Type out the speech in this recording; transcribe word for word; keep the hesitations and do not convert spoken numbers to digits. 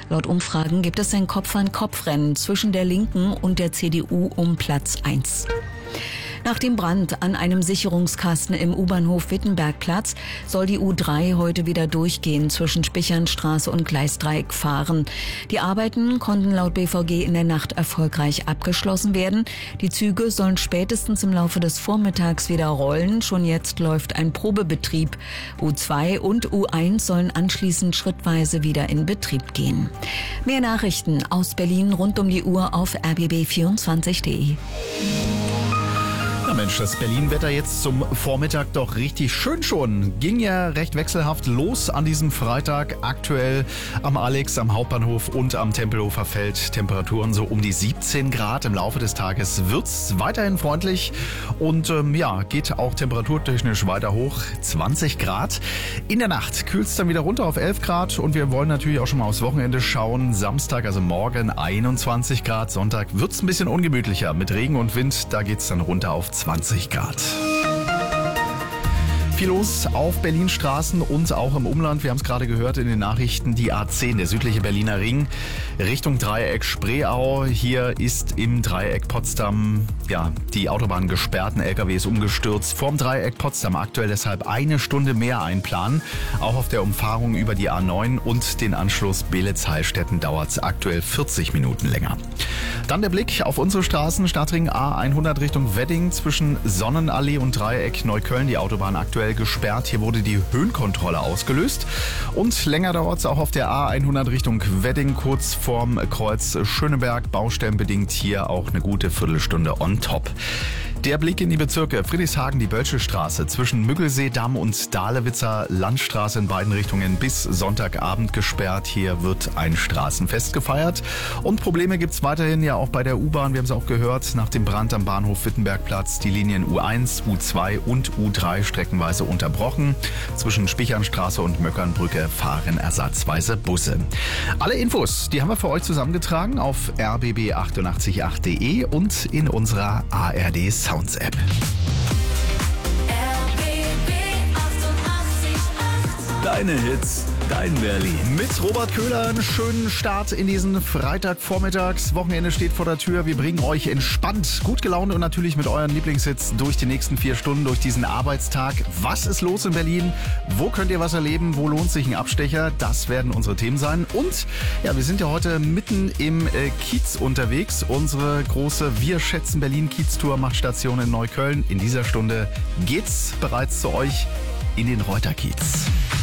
Laut Umfragen gibt es ein Kopf-an-Kopf-Rennen zwischen der Linken und der C D U um Platz eins. Nach dem Brand an einem Sicherungskasten im U-Bahnhof Wittenbergplatz soll die U drei heute wieder durchgehen zwischen Spichernstraße und Gleisdreieck fahren. Die Arbeiten konnten laut B V G in der Nacht erfolgreich abgeschlossen werden. Die Züge sollen spätestens im Laufe des Vormittags wieder rollen. Schon jetzt läuft ein Probebetrieb. U zwei und U eins sollen anschließend schrittweise wieder in Betrieb gehen. Mehr Nachrichten aus Berlin rund um die Uhr auf r b b vierundzwanzig punkt d e. Ja Mensch, das Berlin-Wetter jetzt zum Vormittag doch richtig schön schon. Ging ja recht wechselhaft los an diesem Freitag. Aktuell am Alex, am Hauptbahnhof und am Tempelhofer Feld Temperaturen so um die siebzehn Grad. Im Laufe des Tages wird's weiterhin freundlich und ähm, ja, geht auch temperaturtechnisch weiter hoch. zwanzig Grad. In der Nacht kühlt's dann wieder runter auf elf Grad und wir wollen natürlich auch schon mal aufs Wochenende schauen. Samstag, also morgen einundzwanzig Grad. Sonntag wird's ein bisschen ungemütlicher mit Regen und Wind. Da geht's dann runter auf zwanzig Grad. Viel los auf Berlin Straßen und auch im Umland. Wir haben es gerade gehört in den Nachrichten, die A zehn, der südliche Berliner Ring, Richtung Dreieck Spreeau. Hier ist im Dreieck Potsdam ja, die Autobahn gesperrt, ein L K W ist umgestürzt. Vorm Dreieck Potsdam aktuell deshalb eine Stunde mehr einplanen. Auch auf der Umfahrung über die A neun und den Anschluss Beelitz-Heilstätten dauert es aktuell vierzig Minuten länger. Dann der Blick auf unsere Straßen. Stadtring A hundert Richtung Wedding zwischen Sonnenallee und Dreieck Neukölln. Die Autobahn aktuell gesperrt. Hier wurde die Höhenkontrolle ausgelöst. Und länger dauert es auch auf der A hundert Richtung Wedding, kurz vorm Kreuz Schöneberg. Baustellenbedingt hier auch eine gute Viertelstunde on top. Der Blick in die Bezirke Friedrichshagen, die Bölsche-Straße zwischen Müggelsee-Damm und Dahlewitzer Landstraße in beiden Richtungen bis Sonntagabend gesperrt. Hier wird ein Straßenfest gefeiert. Und Probleme gibt es weiterhin ja auch bei der U-Bahn. Wir haben es auch gehört, nach dem Brand am Bahnhof Wittenbergplatz die Linien U eins, U zwei und U drei streckenweise unterbrochen. Zwischen Spichernstraße und Möckernbrücke fahren ersatzweise Busse. Alle Infos, die haben wir für euch zusammengetragen auf r b b achtundachtzig punkt acht punkt d e und in unserer A R D Sounds App. Deine Hits, dein Berlin. Mit Robert Köhler einen schönen Start in diesen Freitagvormittags. Wochenende steht vor der Tür. Wir bringen euch entspannt, gut gelaunt und natürlich mit euren Lieblingshits durch die nächsten vier Stunden, durch diesen Arbeitstag. Was ist los in Berlin? Wo könnt ihr was erleben? Wo lohnt sich ein Abstecher? Das werden unsere Themen sein. Und ja, wir sind ja heute mitten im äh, Kiez unterwegs. Unsere große Wir schätzen Berlin Kiez-Tour macht Station in Neukölln. In dieser Stunde geht's bereits zu euch in den Reuterkiez.